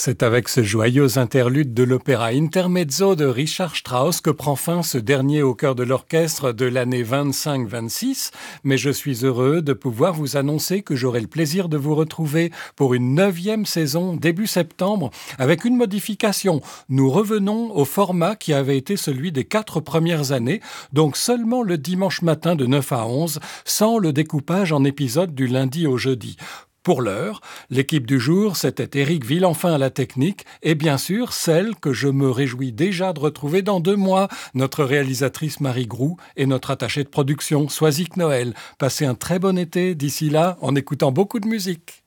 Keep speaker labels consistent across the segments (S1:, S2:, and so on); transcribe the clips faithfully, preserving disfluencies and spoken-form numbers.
S1: C'est avec ce joyeux interlude de l'opéra Intermezzo de Richard Strauss que prend fin ce dernier au cœur de l'orchestre de l'année vingt-cinq vingt-six. Mais je suis heureux de pouvoir vous annoncer que j'aurai le plaisir de vous retrouver pour une neuvième saison début septembre avec une modification. Nous revenons au format qui avait été celui des quatre premières années, donc seulement le dimanche matin de neuf à onze, sans le découpage en épisodes du lundi au jeudi. Pour l'heure, l'équipe du jour, c'était Éric Villenfin à la technique et bien sûr celle que je me réjouis déjà de retrouver dans deux mois, notre réalisatrice Marie Groux et notre attachée de production Soisic Noël. Passez un très bon été d'ici là en écoutant beaucoup de musique.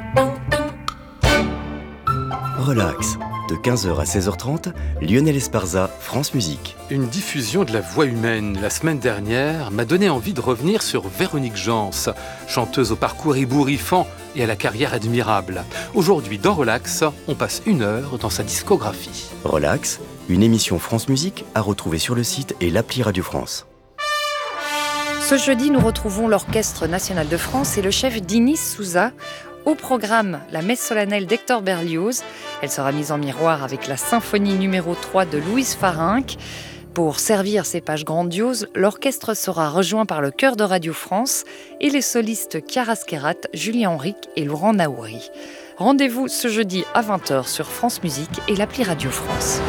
S2: Relax, de quinze heures à seize heures trente, Lionel Esparza, France Musique.
S3: Une diffusion de la voix humaine la semaine dernière m'a donné envie de revenir sur Véronique Jans, chanteuse au parcours ébouriffant et à la carrière admirable. Aujourd'hui, dans Relax, on passe une heure dans sa discographie.
S2: Relax, une émission France Musique à retrouver sur le site et l'appli Radio France.
S4: Ce jeudi, nous retrouvons l'Orchestre National de France et le chef Dinis Souza. Au programme, la messe solennelle d'Hector Berlioz. Elle sera mise en miroir avec la symphonie numéro trois de Louise Farinck. Pour servir ces pages grandioses, l'orchestre sera rejoint par le chœur de Radio France et les solistes Chiara Skerat, Julien Henrique et Laurent Naouri. Rendez-vous ce jeudi à vingt heures sur France Musique et l'appli Radio France.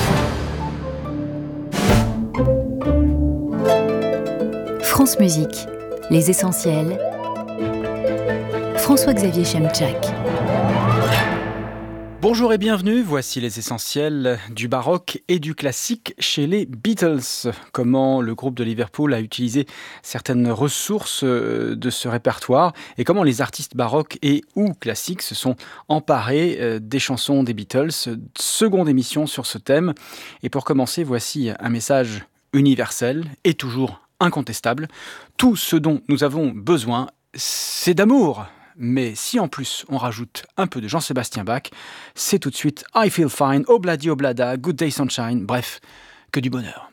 S5: France Musique, les essentiels. François-Xavier Chemchak.
S6: Bonjour et bienvenue, voici les essentiels du baroque et du classique chez les Beatles. Comment le groupe de Liverpool a utilisé certaines ressources de ce répertoire et comment les artistes baroques et ou classiques se sont emparés des chansons des Beatles. Seconde émission sur ce thème. Et pour commencer, voici un message universel et toujours incontestable. Tout ce dont nous avons besoin, c'est d'amour. Mais si en plus on rajoute un peu de Jean-Sébastien Bach, c'est tout de suite I Feel Fine, Obladi Oblada, Good Day Sunshine, bref, que du bonheur.